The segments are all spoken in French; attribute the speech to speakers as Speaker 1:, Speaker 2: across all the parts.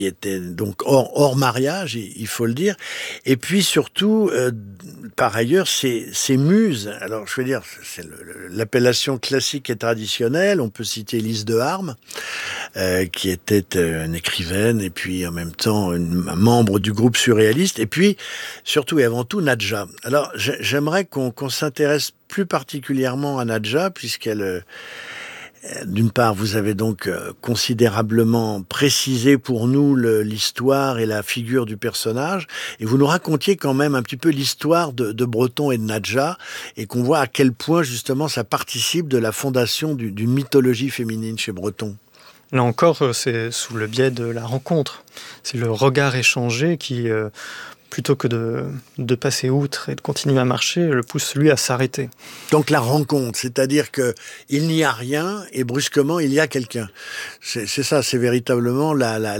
Speaker 1: qui était donc hors mariage, il faut le dire. Et puis surtout, par ailleurs, ces muses, alors je veux dire, c'est l'appellation classique et traditionnelle, on peut citer Lise de Harme, qui était une écrivaine et puis en même temps un membre du groupe surréaliste, et puis surtout et avant tout Nadja. Alors j'aimerais qu'on s'intéresse plus particulièrement à Nadja, puisqu'elle... D'une part, vous avez donc considérablement précisé pour nous l'histoire et la figure du personnage, et vous nous racontiez quand même un petit peu l'histoire de Breton et de Nadja, et qu'on voit à quel point justement ça participe de la fondation d'une mythologie féminine chez Breton.
Speaker 2: Là encore, c'est sous le biais de la rencontre. C'est le regard échangé qui, plutôt que de passer outre et de continuer à marcher, le pousse lui à s'arrêter.
Speaker 1: Donc la rencontre, c'est-à-dire que il n'y a rien et brusquement il y a quelqu'un. C'est ça, c'est véritablement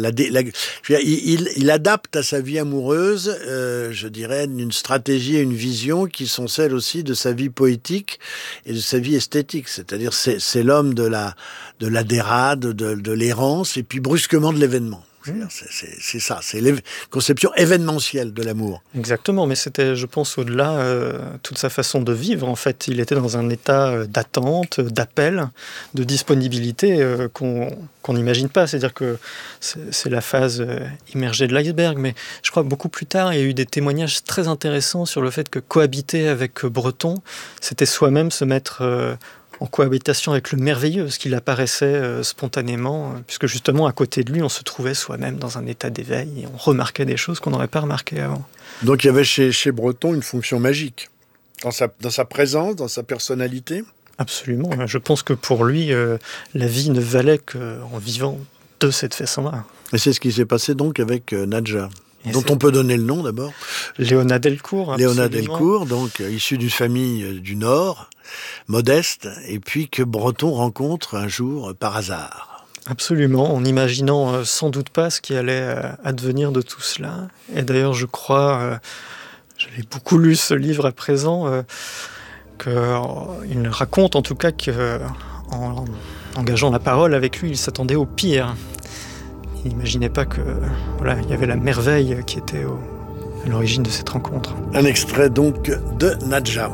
Speaker 1: il adapte à sa vie amoureuse, je dirais, une stratégie et une vision qui sont celles aussi de sa vie poétique et de sa vie esthétique. C'est-à-dire c'est l'homme de la dérade, de l'errance et puis brusquement de l'événement. C'est ça, c'est la conception événementielle de l'amour.
Speaker 2: Exactement, mais c'était, je pense, au-delà toute sa façon de vivre. En fait, il était dans un état d'attente, d'appel, de disponibilité qu'on n'imagine pas. C'est-à-dire que c'est la phase immergée de l'iceberg, mais je crois que beaucoup plus tard, il y a eu des témoignages très intéressants sur le fait que cohabiter avec Breton, c'était soi-même se mettre... en cohabitation avec le merveilleux, ce qu'il apparaissait spontanément, puisque justement, à côté de lui, on se trouvait soi-même dans un état d'éveil et on remarquait des choses qu'on n'aurait pas remarquées avant.
Speaker 1: Donc il y avait chez Breton une fonction magique, dans sa présence, dans sa personnalité.
Speaker 2: Absolument. Je pense que pour lui, la vie ne valait qu'en vivant de cette façon-là.
Speaker 1: Et c'est ce qui s'est passé donc avec Nadja. Dont on peut donner le nom d'abord.
Speaker 2: Léona Delcourt.
Speaker 1: Léona Delcourt, donc issue d'une famille du Nord, modeste, et puis que Breton rencontre un jour par hasard.
Speaker 2: Absolument, en n'imaginant sans doute pas ce qui allait advenir de tout cela. Et d'ailleurs, je crois, j'avais beaucoup lu ce livre à présent, qu'il raconte en tout cas qu'en engageant la parole avec lui, il s'attendait au pire. Il n'imaginait pas que il y avait la merveille qui était à l'origine de cette rencontre.
Speaker 1: Un extrait donc de Nadja.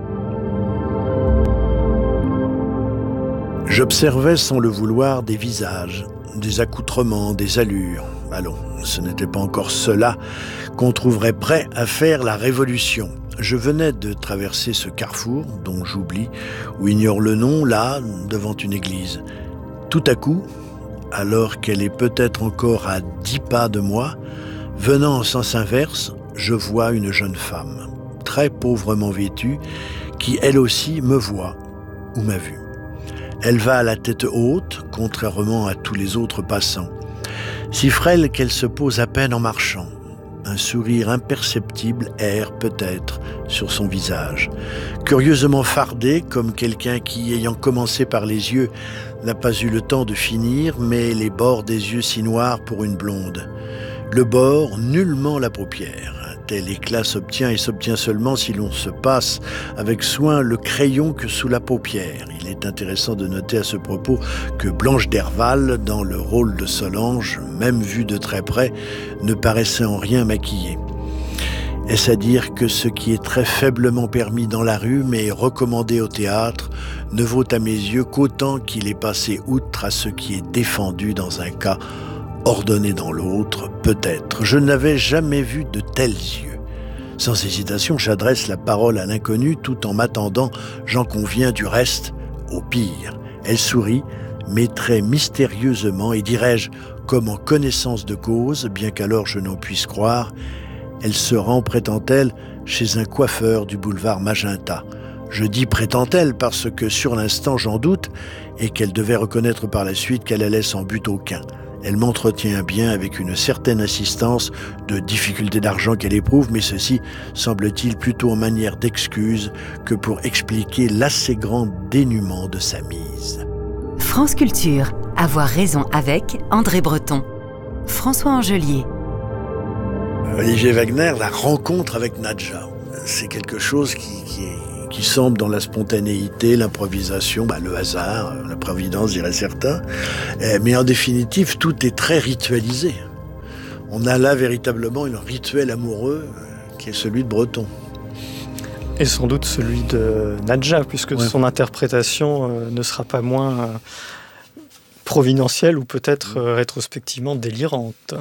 Speaker 1: J'observais sans le vouloir des visages, des accoutrements, des allures. Allons, ce n'était pas encore cela qu'on trouverait prêt à faire la révolution. Je venais de traverser ce carrefour, dont j'oublie ou ignore le nom, là, devant une église. Tout à coup, alors qu'elle est peut-être encore à 10 pas de moi, venant en sens inverse, je vois une jeune femme, très pauvrement vêtue, qui elle aussi me voit ou m'a vu. Elle va à la tête haute, contrairement à tous les autres passants, si frêle qu'elle se pose à peine en marchant. Un sourire imperceptible erre peut-être sur son visage, curieusement fardé comme quelqu'un qui, ayant commencé par les yeux, n'a pas eu le temps de finir, mais les bords des yeux si noirs pour une blonde. Le bord, nullement la paupière. Un tel éclat s'obtient et s'obtient seulement si l'on se passe avec soin le crayon que sous la paupière. Il est intéressant de noter à ce propos que Blanche Derval, dans le rôle de Solange, même vue de très près, ne paraissait en rien maquillée. Est-ce à dire que ce qui est très faiblement permis dans la rue, mais recommandé au théâtre, ne vaut à mes yeux qu'autant qu'il est passé outre à ce qui est défendu dans un cas, ordonné dans l'autre, peut-être. Je n'avais jamais vu de tels yeux. Sans hésitation, j'adresse la parole à l'inconnu tout en m'attendant, j'en conviens du reste, au pire. Elle sourit, mais très mystérieusement, et dirais-je, comme en connaissance de cause, bien qu'alors je n'en puisse croire, elle se rend, prétend-elle, chez un coiffeur du boulevard Magenta. Je dis prétend-elle parce que sur l'instant j'en doute et qu'elle devait reconnaître par la suite qu'elle allait sans but aucun. Elle m'entretient bien avec une certaine insistance de difficultés d'argent qu'elle éprouve, mais ceci semble-t-il plutôt en manière d'excuse que pour expliquer l'assez grand dénuement de sa mise.
Speaker 3: France Culture, avoir raison avec André Breton. François Angelier.
Speaker 1: Olivier Wagner, la rencontre avec Nadja, c'est quelque chose qui semble dans la spontanéité, l'improvisation, le hasard, la providence, diraient certains. Mais en définitive, tout est très ritualisé. On a là véritablement un rituel amoureux qui est celui de Breton.
Speaker 2: Et sans doute celui de Nadja, puisque son interprétation ne sera pas moins providentielle ou peut-être rétrospectivement délirante.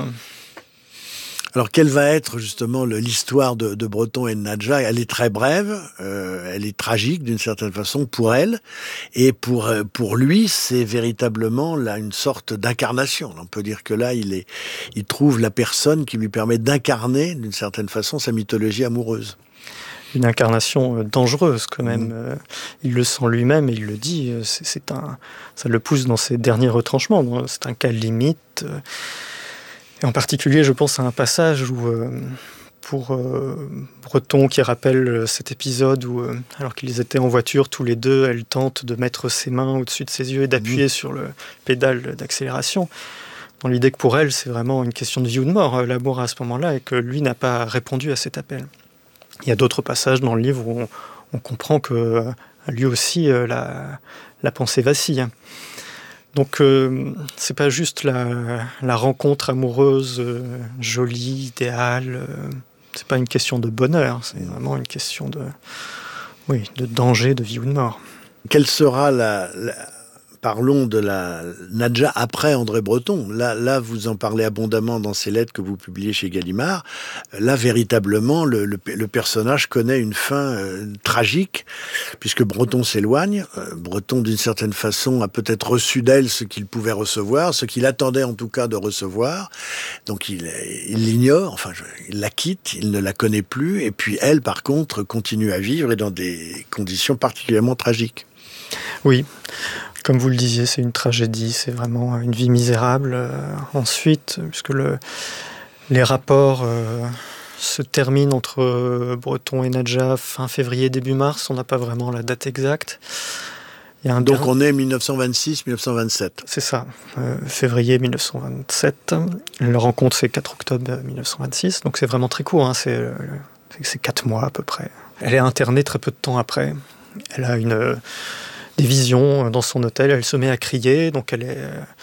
Speaker 1: Alors, quelle va être justement l'histoire de Breton et de Nadja ? Elle est très brève, elle est tragique d'une certaine façon pour elle, et pour lui, c'est véritablement là une sorte d'incarnation. On peut dire que là, il trouve la personne qui lui permet d'incarner d'une certaine façon sa mythologie amoureuse.
Speaker 2: Une incarnation dangereuse quand même. Il le sent lui-même et il le dit. Ça le pousse dans ses derniers retranchements. C'est un cas limite. Et en particulier, je pense à un passage où, pour Breton, qui rappelle cet épisode où, alors qu'ils étaient en voiture tous les deux, elle tente de mettre ses mains au-dessus de ses yeux et d'appuyer sur le pédale d'accélération, dans l'idée que pour elle, c'est vraiment une question de vie ou de mort, l'amour à ce moment-là, et que lui n'a pas répondu à cet appel. Il y a d'autres passages dans le livre où on comprend que lui aussi, la pensée vacille. Donc, c'est pas juste la rencontre amoureuse jolie, idéale. C'est pas une question de bonheur. C'est vraiment une question de danger, de vie ou de mort.
Speaker 1: Quelle sera Parlons de la Nadja après André Breton. Là, vous en parlez abondamment dans ces lettres que vous publiez chez Gallimard. Là, véritablement, le personnage connaît une fin tragique, puisque Breton s'éloigne. Breton, d'une certaine façon, a peut-être reçu d'elle ce qu'il pouvait recevoir, ce qu'il attendait en tout cas de recevoir. Donc, il l'ignore, il la quitte, il ne la connaît plus. Et puis, elle, par contre, continue à vivre et dans des conditions particulièrement tragiques.
Speaker 2: Oui. Comme vous le disiez, c'est une tragédie, c'est vraiment une vie misérable. Ensuite, puisque les rapports se terminent entre Breton et Nadja fin février, début mars, on n'a pas vraiment la date exacte.
Speaker 1: Donc on est 1926-1927.
Speaker 2: C'est ça, février 1927. La rencontre, c'est 4 octobre 1926, donc c'est vraiment très court, c'est 4 mois à peu près. Elle est internée très peu de temps après. Elle a des visions dans son hôtel, elle se met à crier, donc elle est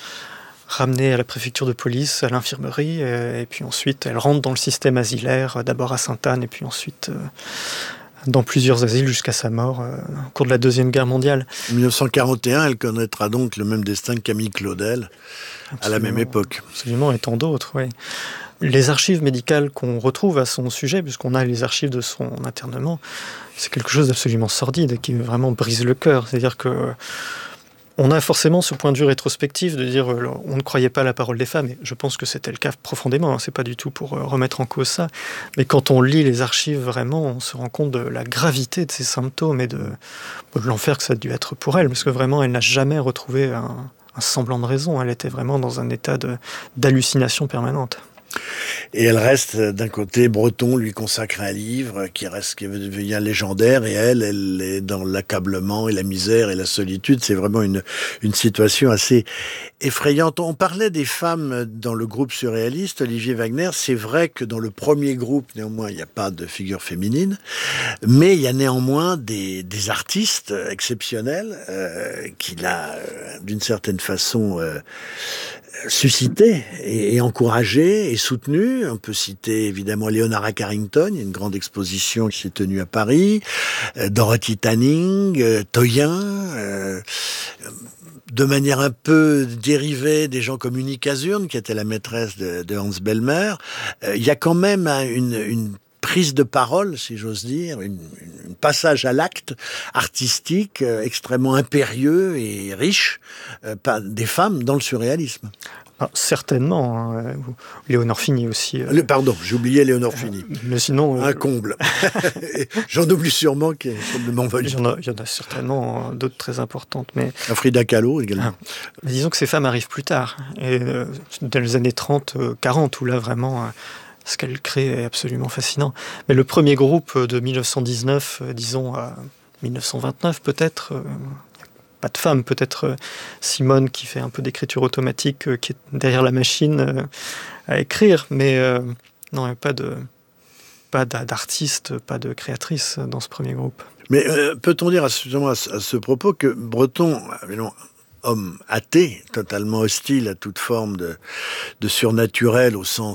Speaker 2: ramenée à la préfecture de police, à l'infirmerie, et puis ensuite elle rentre dans le système asilaire, d'abord à Sainte-Anne, et puis ensuite dans plusieurs asiles jusqu'à sa mort au cours de la Deuxième Guerre mondiale.
Speaker 1: En 1941, elle connaîtra donc le même destin que Camille Claudel, à la même époque.
Speaker 2: Absolument, et tant d'autres, oui. Les archives médicales qu'on retrouve à son sujet, puisqu'on a les archives de son internement, c'est quelque chose d'absolument sordide et qui vraiment brise le cœur. C'est-à-dire que on a forcément ce point de vue rétrospectif de dire on ne croyait pas à la parole des femmes, et je pense que c'était le cas profondément, c'est pas du tout pour remettre en cause ça, mais quand on lit les archives vraiment, on se rend compte de la gravité de ces symptômes et de l'enfer que ça a dû être pour elle, parce que vraiment elle n'a jamais retrouvé un semblant de raison, elle était vraiment dans un état d'hallucination permanente.
Speaker 1: Et elle reste, d'un côté, Breton lui consacre un livre qui devient légendaire, et elle est dans l'accablement et la misère et la solitude. C'est vraiment une situation assez effrayante. On parlait des femmes dans le groupe surréaliste, Olivier Wagner. C'est vrai que dans le premier groupe, néanmoins, il n'y a pas de figure féminine, mais il y a néanmoins des artistes exceptionnels qu'il a, d'une certaine façon, suscité et encouragé et soutenu. On peut citer évidemment Leonora Carrington, il y a une grande exposition qui s'est tenue à Paris, Dorothy Tanning, Toyin, de manière un peu dérivée des gens comme Unique Azurne, qui était la maîtresse de Hans Bellmer. Il y a quand même une prise de parole, si j'ose dire, un passage à l'acte artistique extrêmement impérieux et riche des femmes dans le surréalisme.
Speaker 2: Ah, certainement. Léonore Fini aussi.
Speaker 1: Pardon, j'ai oublié Léonore Fini.
Speaker 2: Mais sinon...
Speaker 1: un comble. J'en oublie sûrement qu'il m'envole.
Speaker 2: Il y en a certainement d'autres très importantes. Mais...
Speaker 1: Frida Kahlo également.
Speaker 2: Mais disons que ces femmes arrivent plus tard. Et dans les années 30-40, où là vraiment... ce qu'elle crée est absolument fascinant. Mais le premier groupe de 1919, disons à 1929 peut-être, pas de femmes, peut-être Simone qui fait un peu d'écriture automatique, qui est derrière la machine à écrire, mais non, pas d'artiste, pas de créatrice dans ce premier groupe.
Speaker 1: Mais peut-on dire à ce propos que Breton, homme athée, totalement hostile à toute forme de surnaturel au sens